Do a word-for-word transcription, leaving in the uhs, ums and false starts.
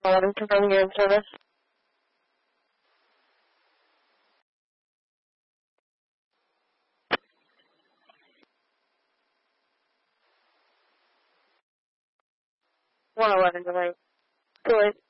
Calling to confirm your service. one eleven delay. Delay.